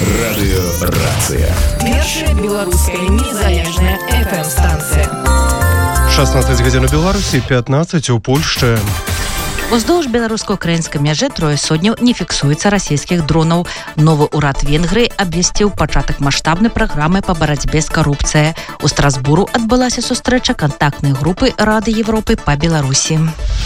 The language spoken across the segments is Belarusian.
Радыёрацыя. Першая беларуская незалежная FM-станцыя. 16 гадзін у Беларусі, 15 у Польшчы. Уздоўж беларуска-украінскай мяжы трое сотняў не фіксуецца расійскіх дронаў. Новы ўрад Венгрыі абвясціў пачатак маштабнай праграмы па барацьбе з карупцыяй. У Страсбуру адбылася сустрэча кантактнай групы Рады Европы па Беларусі.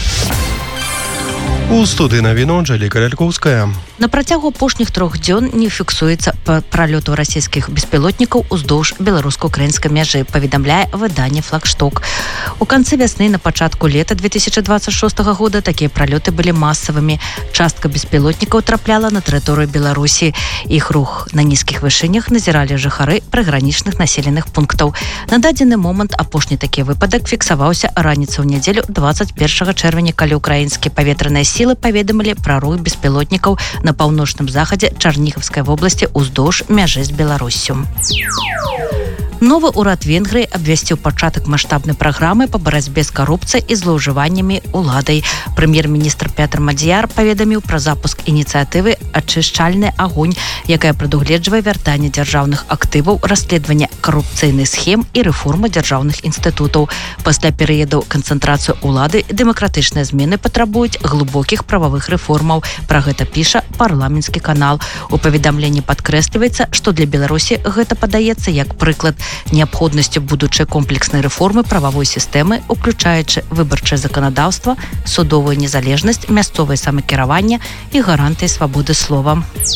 У студыі навіну Анжэліка Лялькоўская. На працягу апошніх 3 дзён не фіксуецца пралёту расійскіх беспілотнікаў уздоўж беларуска-украінскай мяжы, паведамляе выданне «Флагшток». У канцы вясны на пачатку лета 2026 года такія пралёты былі масавымі. Частка беспілотнікаў трапляла на тэрыторыю Беларусі. Іх рух на нізкіх вышынях назіралі жыхары прыгранічных населеных пунктаў. На дадзены момант апошні такі выпадак фіксаваўся раніцай у нядзелю 21 чэрвеня, калі ўкраінскія паветраныя сілы паведамілі пра рух беспілотнікаў на паўночным захадзе Чарнігаўскай вобласці уздоўж мяжы з Беларуссю. Новы ўрад Венгрыі абвясціў пачатак маштабнай праграмы па барацьбе з карупцыяй і злоўжываннямі уладай. Прэм'ер-міністр Петр Мадзіяр паведаміў пра запуск ініцыятывы «Ачышчальны агонь», якая прадугледжвае вяртанне дзяржаўных актываў, расследаванне карупцыйных схем і рэформа дзяржаўных інстытутаў. Пасля перыядаў канцэнтрацыі ўлады дэмакратычныя змены патрабуюць глыбокіх прававых рэформаў. Пра гэта піша парламенцкі канал. У паведамленні падкрэсліваецца, што для Беларусі гэта падаецца як прыклад неабходнасцю будучай комплекснай рэформы прававой сістэмы, уключаючы выбарчае заканадаўства, судовую незалежнасць, мясцовае самакіраванне і гарантыі свабоды слова.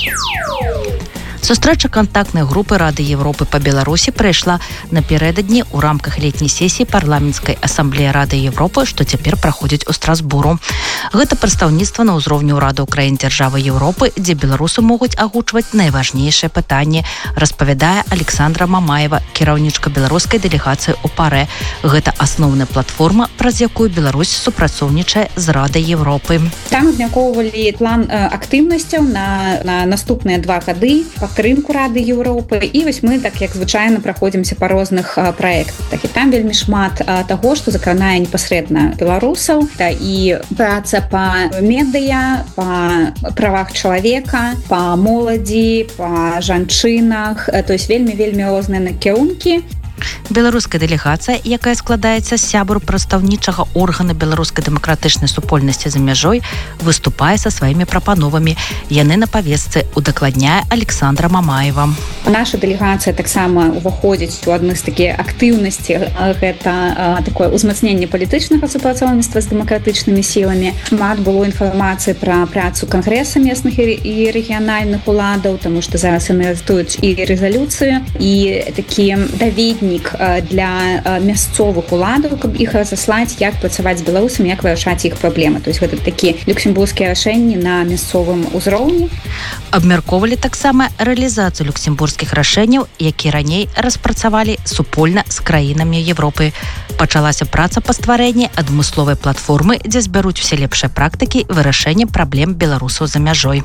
Сустрэча кантактнай групы Рады Европы па Беларусі прайшла напярэдадні ў рамках летняй сесіі парламенцкай асамблеі Рады Европы, што цяпер праходзіць у Страсбуру. Гэта прадстаўніцтва на ўзроўні ўрада ўкраін дзяржавы Европы, дзе беларусы могуць агучваць найважнейшыя пытанні, распавядае Александра Мамаева, кіраўнічка беларускай дэлегацыі ў ПАРЭ. Гэта асноўная платформа, праз якую Беларусь супрацоўнічае з Радай Европы. Там абмяркоўвалі план актыўнасцяў на наступныя 2 гады, падтрымку Рады Еўропы, і вось мы, так як звычайна, праходзімся па розных праектах. І там вельмі шмат таго, што закранае непасрэдна беларусаў, і праца па медыя, па правах чалавека, па моладзі, па жанчынах, то есть вельмі розныя накірункі. Беларуская дэлегацыя, якая складаецца з сябру прадстаўнічага органа беларускай дэмакратычнай супольнасці за мяжой, выступае са сваімі прапановамі. Яны на павестцы, удакладняе Александра Мамаева. Наша дэлегацыя таксама уваходзіць у адны з такія актыўнасці. Гэта такое ўзмацненне палітычнага супрацоўніцтва з дэмакратычнымі сіламі. Шмат было інфармацыі пра працу кангрэса местных і рэгіянальных уладаў, таму што зараз яны рыхтуюць і рэзалюцыю, і такі даведнік для мясцовых уладаў, каб іх разаслаць, як працаваць з беларусамі, як вырашаць іх праблемы. То есть гэта такі люксембургскія рашэнні на мясцовым узроўні. Абмяркоўвалі таксама рэалізацыю люксембургскіх рашэнняў, якія раней распрацавалі супольна з краінамі Европы. Пачалася праца па стварэнні адмысловай платформы, дзе збяруць усе лепшыя практыкі вырашэння праблем беларусаў за мяжой.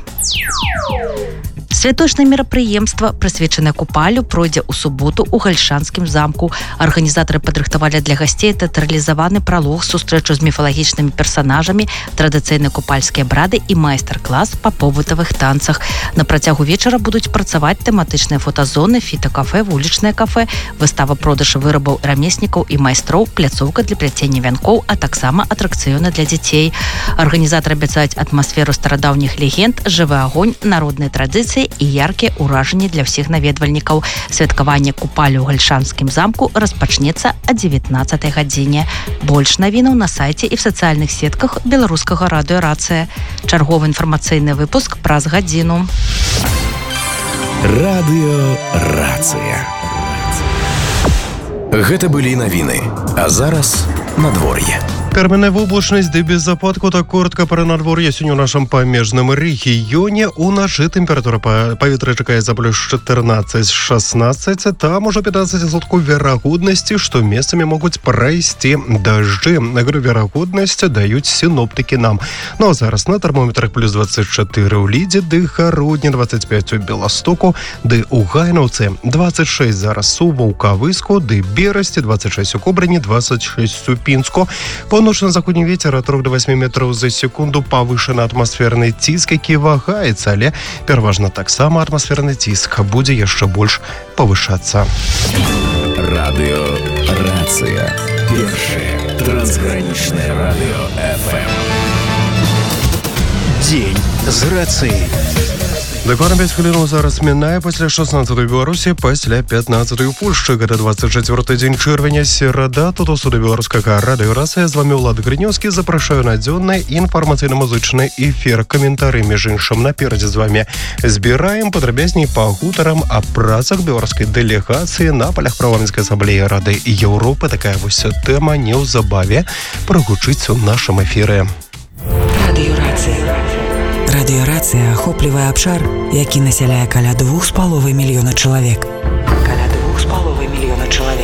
Святочнае мерапрыемства, прысвечанае купалю, пройдзе ў суботу ў Гальшанскім замку. Арганізатары падрыхтавалі для гасцей тэатралізаваны пралог, сустрэчу з міфалагічнымі персанажамі, традыцыйныя купальскія брады і майстар-клас па побытавых танцах. На працягу вечара будуць працаваць тэматычныя фотазоны, фітакафэ, вулічнае кафэ, выстава продажу вырабаў рамеснікаў і майстроў, пляцоўка для пляцення вянкоў, а таксама атракцыёны для дзяцей. Арганізатары абяцаюць атмасферу старадаўніх легенд, жывы агонь, народныя традыцыі і яркія ўражанні для ўсіх наведвальнікаў. Святкаванне купалю ў Гальшанскім замку распачнецца о 19 гадзіне. Больш навінаў на сайце і в сацыяльных сетках беларускага радыёрацыя. Чарговы інфармацыйны выпуск праз гадзіну. Радыёрацыя. Гэта былі навіны, а зараз надвор'е. Карменная воблачнасць ды без ападку, так коротка пра надвор'е сёння ў нашым памежным рэгіёне. Уначы тэмпература паветра чакае за плюс 14-16, там ужо 15% верагоднасці, што месцамі могуць прайсці дажджы. Говорю, верагоднасць даюць сіноптыкі нам. Ну а зараз на тэрмометрах плюс 24 ў Лідзе, ды Гародні, 25 у Беластоку, ды у Гайнаўцы, 26 зараз у Ваўкавыску, ды Берасці, 26 у Кобрыні, 26 у Пінску. По Паўночна-заходні вецер ад 3 до 8 метраў за секунду. Павышаны атмасферны ціск, які вагаецца, але пераважна таксама атмасферны ціск будзе яшчэ больш павышацца. Радиорация. Первое трансграничное радио ФМ. День з рацией. Дакладна 5 хвілінаў зараз мінае пасля 16-й Беларусі, пасля 15-й у Польшчы. Гэта 24-й дзень чэрвеня, серада. Тут у студыі беларускага радыёрацыя. З вамі Ўлад Грынёўскі. Запрашаю на дзённы інфармацыйна-музычны эфір. Каментары, між іншым, наперадзе з вамі збіраем, падрабязней пагутарам о працах беларускай дэлегацыі на палях парламенцкай асамблеі Рады Еўропы. Такая вось тэма неўзабаве прагучыць у нашым эфіры. Радыёрацыя. Радыёрацыя ахоплівае абшар, які насяляе каля 2,5 мільёна чалавек. Каля 2,5 мільёна чалавек.